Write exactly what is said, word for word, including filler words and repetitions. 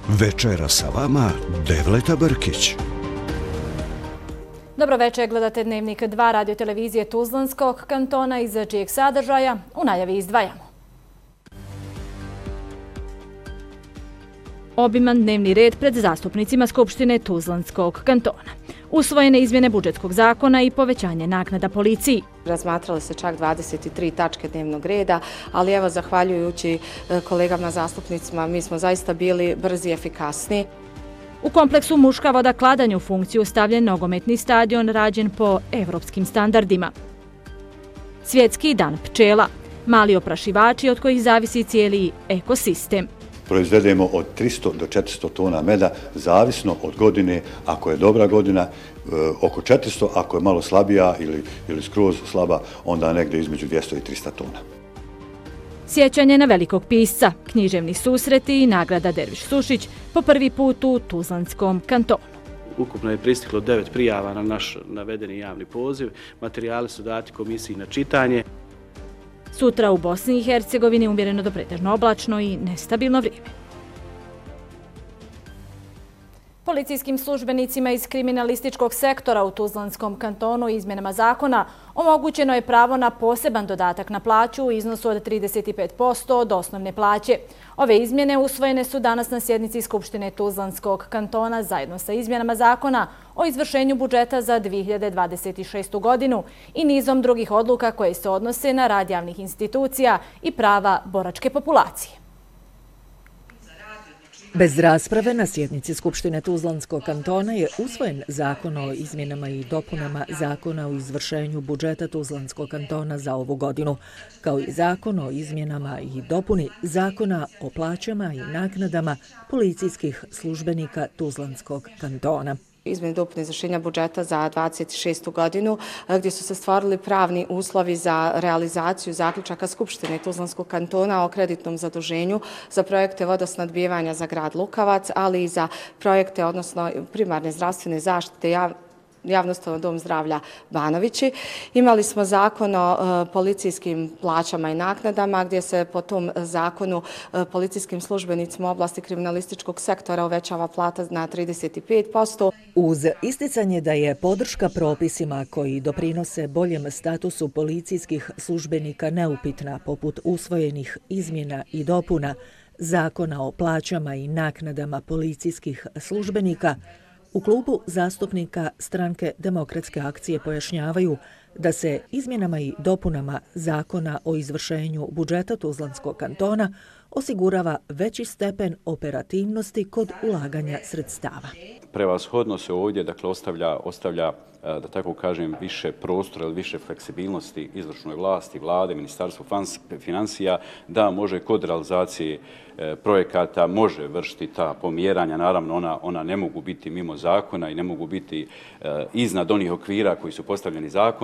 Večera sa vama Devleta Brkić. Dobro večer, gledate Dnevnik dva radiotelevizije Tuzlanskog kantona, iz čijeg sadržaja u najavi izdvajamo. Obiman dnevni red pred zastupnicima Skupštine Tuzlanskog kantona. Usvojene izmjene budžetskog zakona i povećanje naknada policiji. Razmatrali se čak dvadeset tri tačke dnevnog reda, ali evo, zahvaljujući kolegama zastupnicima, mi smo zaista bili brzi i efikasni. U kompleksu Muška voda Kladanj u funkciju stavljen nogometni stadion rađen po evropskim standardima. Svjetski dan pčela, mali oprašivači od kojih zavisi cijeli ekosistem. Proizvedemo od tristo do četiristo tona meda, zavisno od godine. Ako je dobra godina, oko četiristo, ako je malo slabija ili, ili skroz slaba, onda negdje između dvjesto i trista tona. Sjećanje na velikog pisca, književni susreti i nagrada Derviš Sušić po prvi put u Tuzlanskom kantonu. Ukupno je pristiglo devet prijava na naš navedeni javni poziv. Materijali su dati komisiji na čitanje. Sutra u Bosni i Hercegovini umjereno do pretežno oblačno i nestabilno vrijeme. Policijskim službenicima iz kriminalističkog sektora u Tuzlanskom kantonu izmjenama zakona omogućeno je pravo na poseban dodatak na plaću u iznosu od trideset pet posto od osnovne plaće. Ove izmjene usvojene su danas na sjednici Skupštine Tuzlanskog kantona zajedno sa izmjenama zakona o izvršenju budžeta za dvije hiljade dvadeset šestu godinu i nizom drugih odluka koje se odnose na rad javnih institucija i prava boračke populacije. Bez rasprave na sjednici Skupštine Tuzlanskog kantona je usvojen zakon o izmjenama i dopunama zakona o izvršenju budžeta Tuzlanskog kantona za ovu godinu, kao i zakon o izmjenama i dopuni zakona o plaćama i naknadama policijskih službenika Tuzlanskog kantona. Izmjene i dopune izvršenja budžeta za dvadeset šestu godinu, gdje su se stvorili pravni uslovi za realizaciju zaključaka Skupštine Tuzlanskog kantona o kreditnom zaduženju za projekte vodosnadbijevanja za grad Lukavac, ali i za projekte, odnosno primarne zdravstvene zaštite javne javnostavno dom zdravlja Banovići. Imali smo zakon o policijskim plaćama i naknadama, gdje se po tom zakonu policijskim službenicima u oblasti kriminalističkog sektora uvećava plata na trideset pet posto. Uz isticanje da je podrška propisima koji doprinose boljem statusu policijskih službenika neupitna, poput usvojenih izmjena i dopuna zakona o plaćama i naknadama policijskih službenika, u klubu zastupnika Stranke demokratske akcije pojašnjavaju da se izmjenama i dopunama zakona o izvršenju budžeta Tuzlanskog kantona osigurava veći stepen operativnosti kod ulaganja sredstava. Prevashodno se ovdje dakle, ostavlja, ostavlja da tako kažem, više prostora ili više fleksibilnosti izvršnoj vlasti, vlade, ministarstvu financija, da može kod realizacije projekata može vršiti ta pomjeranja. Naravno, ona, ona ne mogu biti mimo zakona i ne mogu biti iznad onih okvira koji su postavljeni zakonom.